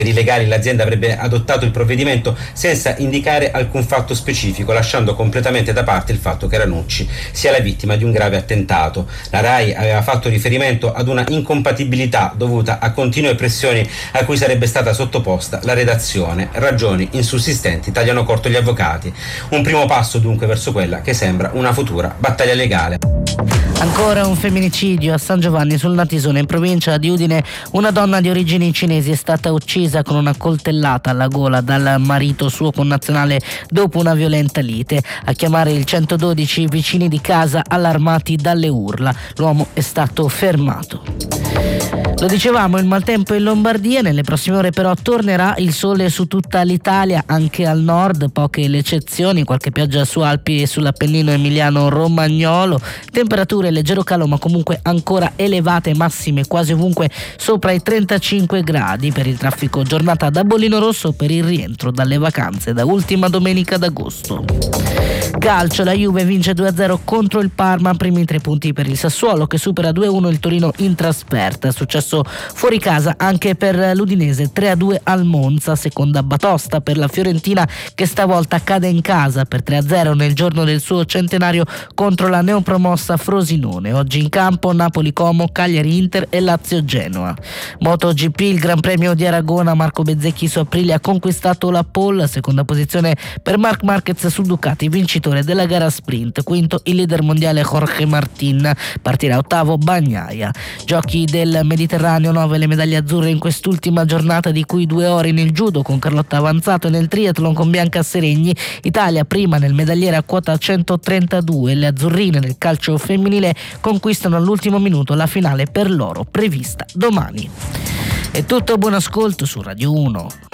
legali l'azienda avrebbe adottato il provvedimento senza indicare alcun fatto specifico, lasciando completamente da parte il fatto che Ranucci sia la vittima di un grave attentato. La RAI aveva fatto riferimento ad una incompatibilità dovuta a continue pressioni a cui sarebbe stata sottoposta la redazione. Ragioni insussistenti tagliano corto gli avvocati. Un primo passo dunque verso quella che sembra una futura battaglia legale. Ancora un femminicidio a San Giovanni sul Natisone, in provincia di Udine. Una donna di origini cinesi è stata uccisa con una coltellata alla gola dal marito suo connazionale dopo una violenta lite. A chiamare il 112 vicini di casa allarmati dalle urla. L'uomo è stato fermato. Lo dicevamo, il maltempo in Lombardia, nelle prossime ore però tornerà il sole su tutta l'Italia, anche al nord, poche le eccezioni, qualche pioggia su Alpi e sull'Appennino emiliano-romagnolo, temperature leggero calo ma comunque ancora elevate, massime quasi ovunque sopra i 35 gradi per il traffico, giornata da bollino rosso per il rientro dalle vacanze da ultima domenica d'agosto. Calcio, la Juve vince 2-0 contro il Parma, primi 3 punti per il Sassuolo che supera 2-1 il Torino in trasferta. È successo fuori casa anche per l'Udinese, 3-2 al Monza, seconda batosta per la Fiorentina che stavolta cade in casa per 3-0 nel giorno del suo centenario contro la neopromossa Frosinone. Oggi in campo Napoli-Como, Cagliari-Inter e Lazio-Genoa. MotoGP, il Gran Premio di Aragona, Marco Bezzecchi su Aprilia ha conquistato la pole, seconda posizione per Marc Marquez su Ducati, vincitore della gara sprint, quinto il leader mondiale Jorge Martin, partirà ottavo Bagnaia. Giochi del Mediterraneo, 9 le medaglie azzurre in quest'ultima giornata, di cui 2 ore nel judo con Carlotta Avanzato e nel triathlon con Bianca Seregni. Italia prima nel medagliere a quota 132, le azzurrine nel calcio femminile conquistano all'ultimo minuto la finale per loro prevista domani. È tutto, buon ascolto su Radio 1.